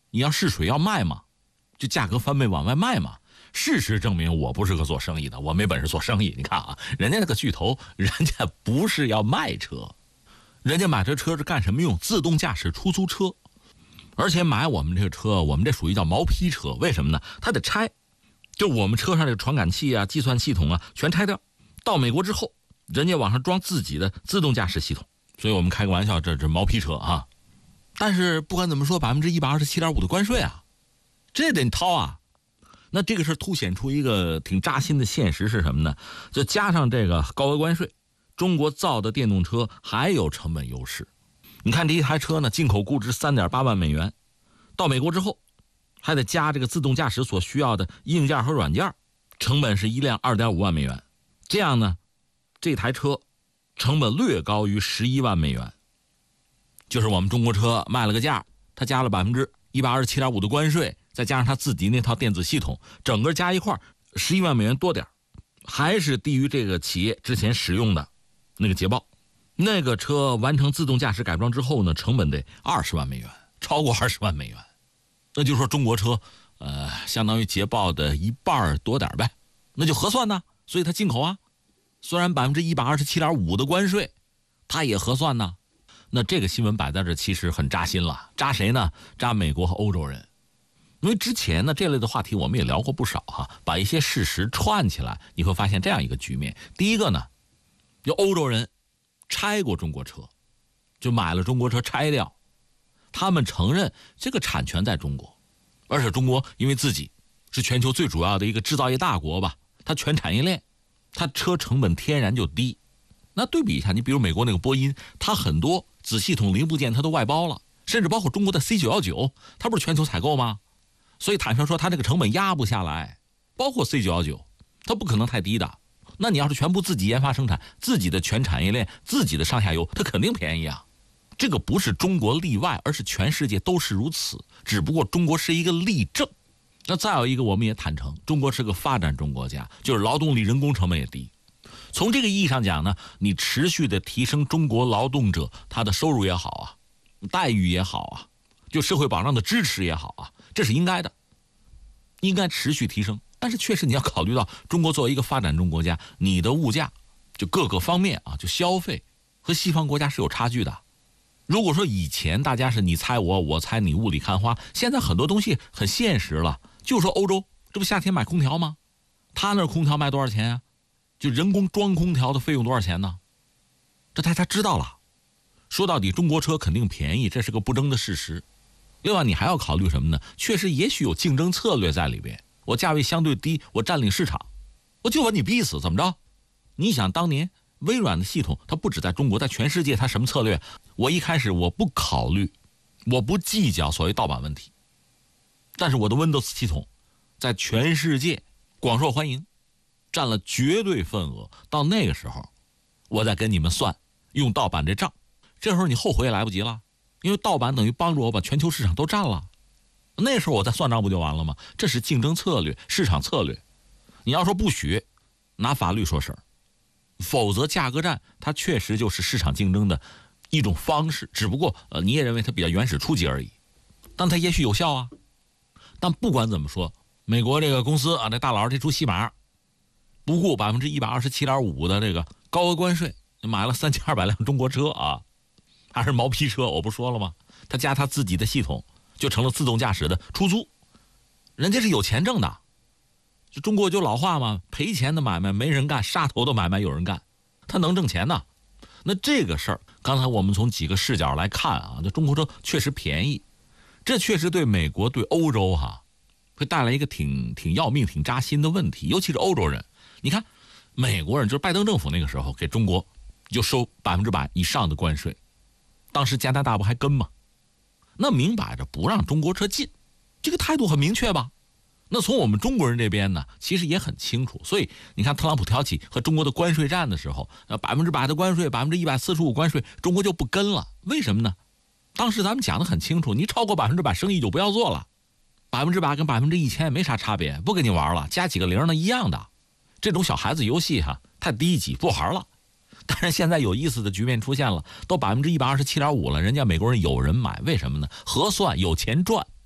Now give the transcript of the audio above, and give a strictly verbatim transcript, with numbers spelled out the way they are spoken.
你要试水要卖嘛，就价格翻倍往外卖嘛。事实证明我不是个做生意的，我没本事做生意。你看啊，人家那个巨头，人家不是要卖车，人家买这车是干什么用？自动驾驶出租车。而且买我们这个车，我们这属于叫毛坯车，为什么呢？它得拆，就我们车上这个传感器啊、计算系统啊全拆掉。到美国之后，人家往上装自己的自动驾驶系统，所以我们开个玩笑，这这毛坯车啊。但是不管怎么说，百分之一百二十七点五的关税啊，这得你掏啊。那这个事凸显出一个挺扎心的现实是什么呢？就加上这个高额关税，中国造的电动车还有成本优势。你看这一台车呢，进口估值 三点八万美元，到美国之后还得加这个自动驾驶所需要的硬件和软件，成本是一辆 二点五万美元。这样呢，这台车成本略高于十一万美元。就是我们中国车卖了个价，它加了百分之一百二十七点五的关税，再加上它自己那套电子系统，整个加一块十一万美元多点，还是低于这个企业之前使用的那个捷豹。那个车完成自动驾驶改装之后呢，成本得二十万美元，超过二十万美元。那就说中国车，呃，相当于捷豹的一半多点呗，那就合算呢。所以它进口啊，虽然百分之一百二十七点五的关税，它也合算呢。那这个新闻摆在这，其实很扎心了。扎谁呢？扎美国和欧洲人。因为之前呢，这类的话题我们也聊过不少哈，把一些事实串起来，你会发现这样一个局面。第一个呢，有欧洲人拆过中国车，就买了中国车拆掉，他们承认这个产权在中国，而且中国因为自己是全球最主要的一个制造业大国吧，它全产业链，它车成本天然就低。那对比一下，你比如美国那个波音，它很多子系统零部件它都外包了，甚至包括中国的 C 九一九，它不是全球采购吗？所以坦率说，它这个成本压不下来，包括 C 九一九，它不可能太低的。那你要是全部自己研发生产，自己的全产业链，自己的上下游，它肯定便宜啊。这个不是中国例外，而是全世界都是如此，只不过中国是一个例证。那再有一个，我们也坦诚，中国是个发展中国家，就是劳动力人工成本也低。从这个意义上讲呢，你持续的提升中国劳动者他的收入也好啊，待遇也好啊，就社会保障的支持也好啊，这是应该的，应该持续提升。但是确实你要考虑到中国作为一个发展中国家，你的物价就各个方面啊，就消费和西方国家是有差距的。如果说以前大家是你猜我我猜你雾里看花，现在很多东西很现实了。就说欧洲，这不夏天买空调吗？他那空调卖多少钱啊？就人工装空调的费用多少钱呢？这大家知道了。说到底，中国车肯定便宜，这是个不争的事实。另外你还要考虑什么呢？确实也许有竞争策略在里边，我价位相对低，我占领市场，我就把你逼死，怎么着？你想当年微软的系统，它不止在中国，在全世界它什么策略？我一开始我不考虑，我不计较所谓盗版问题，但是我的 Windows 系统在全世界广受欢迎，占了绝对份额。到那个时候我再跟你们算用盗版这账，这时候你后悔也来不及了，因为盗版等于帮助我把全球市场都占了。那时候我再算账不就完了吗？这是竞争策略，市场策略。你要说不许，拿法律说事儿，否则价格战它确实就是市场竞争的一种方式，只不过呃你也认为它比较原始初级而已，但它也许有效啊。但不管怎么说，美国这个公司啊，这大佬这出戏码，不顾百分之一百二十七点五的这个高额关税，买了三千二百辆中国车啊，还是毛坯车，我不说了吗？他加他自己的系统，就成了自动驾驶的出租，人家是有钱挣的。就中国就老话嘛，赔钱的买卖没人干，杀头的买卖有人干，他能挣钱呢。那这个事儿，刚才我们从几个视角来看啊，这中国车确实便宜，这确实对美国对欧洲哈、啊，会带来一个挺挺要命、挺扎心的问题，尤其是欧洲人。你看，美国人就是拜登政府那个时候给中国就收百分之百以上的关税，当时加拿大不还跟吗？那明摆着不让中国车进，这个态度很明确吧？那从我们中国人这边呢，其实也很清楚。所以你看，特朗普挑起和中国的关税战的时候，呃，百分之百的关税，百分之一百四十五关税，中国就不跟了。为什么呢？当时咱们讲得很清楚，你超过百分之百生意就不要做了，百分之百跟百分之一千也没啥差别，不跟你玩了，加几个零呢一样的。这种小孩子游戏哈，太低级，不玩了。但是现在有意思的局面出现了，都百分之一百二十七点五了，人家美国人有人买，为什么呢？合算有钱赚。